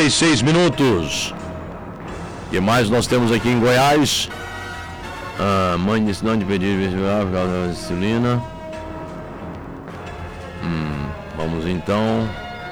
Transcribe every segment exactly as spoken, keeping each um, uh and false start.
e seis minutos. O que mais nós temos aqui em Goiás? Ah, mãe disse não de pedir vestibular por causa da disciplina. Hum, vamos então.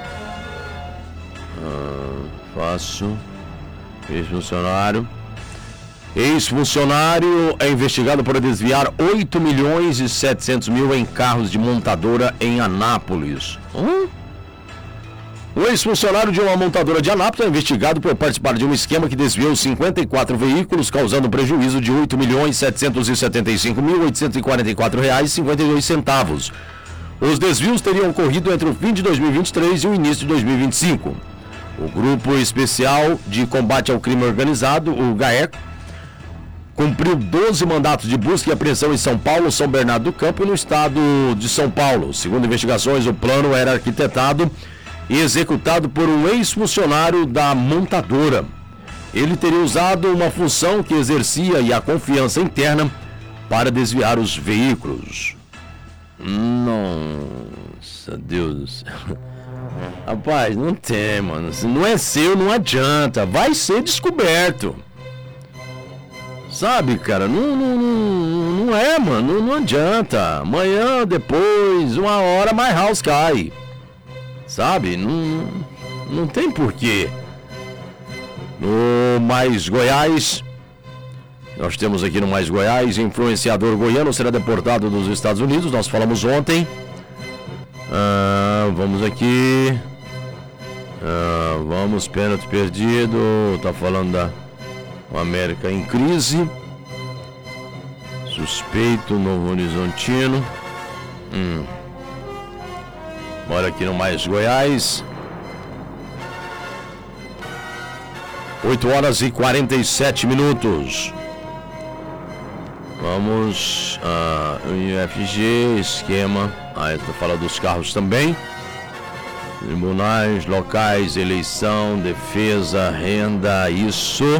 Ah, faço. Ex-funcionário. Ex-funcionário é investigado por desviar oito milhões e setecentos mil em carros de montadora em Anápolis. Hum? O ex-funcionário de uma montadora de Anápolis é investigado por participar de um esquema que desviou cinquenta e quatro veículos, causando prejuízo de oito milhões setecentos e setenta e cinco mil oitocentos e quarenta e quatro reais e cinquenta e dois centavos. Os desvios teriam ocorrido entre o fim de dois mil e vinte e três e o início de dois mil e vinte e cinco. O Grupo Especial de Combate ao Crime Organizado, o GAECO, cumpriu doze mandatos de busca e apreensão em São Paulo, São Bernardo do Campo e no estado de São Paulo. Segundo investigações, o plano era arquitetado e executado por um ex-funcionário da montadora. Ele teria usado uma função que exercia e a confiança interna para desviar os veículos. Nossa, Deus do céu. Rapaz, não tem, mano. Se não é seu, não adianta. Vai ser descoberto. Sabe, cara, não, não, não, não é, mano. Não, não adianta. Amanhã, depois, uma hora, mais house cai. Sabe? Não, não tem porquê. No Mais Goiás, nós temos aqui no Mais Goiás, influenciador goiano será deportado dos Estados Unidos. Nós falamos ontem. Ah, vamos aqui. Ah, vamos, pênalti perdido. Tá falando da América em crise. Suspeito, Novo Horizontino. Hum. Bora aqui no Mais Goiás. oito horas e quarenta e sete minutos. Vamos. Ah, I F G, esquema. Ah, estou falando dos carros também. Tribunais, locais, eleição, defesa, renda, isso.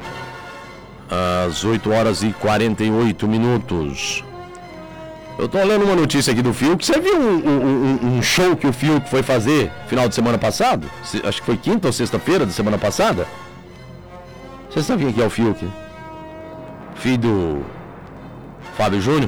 Às oito horas e quarenta e oito minutos. Eu tô lendo uma notícia aqui do Fiuk. Você viu um, um, um show que o Fiuk foi fazer final de semana passado? Acho que foi quinta ou sexta-feira da semana passada. Você sabe quem que é o Fiuk? Filho do Fábio Júnior?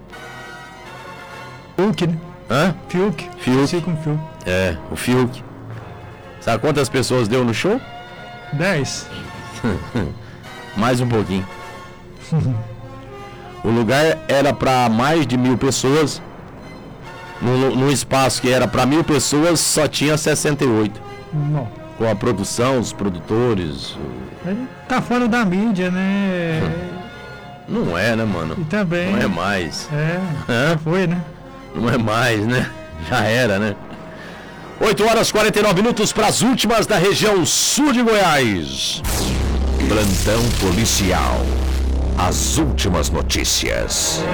Fiuk, né? Hã? Fiuk. Fiuk. Sei como Fiuk. É, o Fiuk. Sabe quantas pessoas deu no show? Dez. Mais um pouquinho. O lugar era para mais de mil pessoas. Num, num espaço que era para mil pessoas, só tinha sessenta e oito. Não. Com a produção, os produtores. Ele tá fora da mídia, né? Não é, né, mano? E também. Não é mais. É. Hã? Já foi, né? Não é mais, né? Já era, né? oito horas e quarenta e nove minutos para as últimas da região sul de Goiás. Plantão policial. As últimas notícias.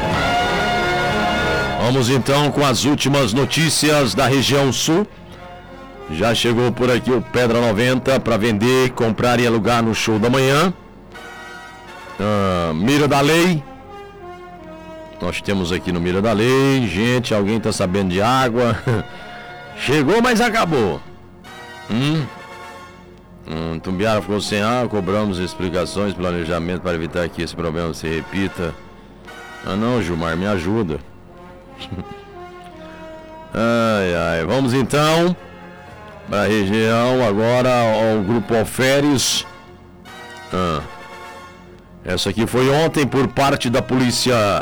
Vamos então com as últimas notícias da região sul. Já chegou por aqui o Pedra noventa para vender, comprar e alugar no show da manhã. Ah, Mira da Lei. Nós temos aqui no Mira da Lei. Gente, alguém tá sabendo de água? Chegou, mas acabou. Hum? Hum, Tumbiara ficou sem água, cobramos explicações, planejamento para evitar que esse problema se repita. Ah não, Gilmar, me ajuda. Ai, ai, vamos então para a região, agora ao Grupo Alferes. Ah. Essa aqui foi ontem por parte da Polícia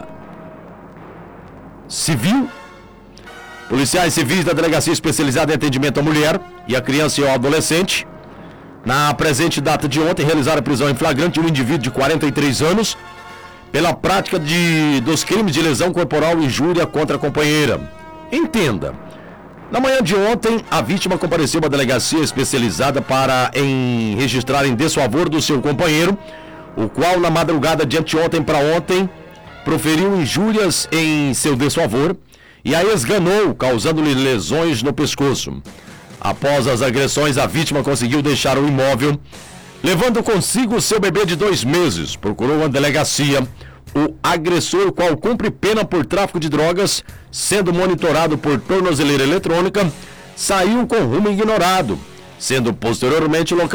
Civil. Policiais civis da Delegacia Especializada em Atendimento à Mulher e à Criança e ao Adolescente, na presente data de ontem, realizaram a prisão em flagrante de um indivíduo de quarenta e três anos pela prática de, dos crimes de lesão corporal e injúria contra a companheira. Entenda, na manhã de ontem, a vítima compareceu à delegacia especializada para em registrar em desfavor do seu companheiro, o qual na madrugada de anteontem para ontem proferiu injúrias em seu desfavor e a esganou, causando-lhe lesões no pescoço. Após as agressões, a vítima conseguiu deixar o imóvel, levando consigo seu bebê de dois meses. Procurou a delegacia. O agressor, qual cumpre pena por tráfico de drogas, sendo monitorado por tornozeleira eletrônica, saiu com rumo ignorado, sendo posteriormente localizado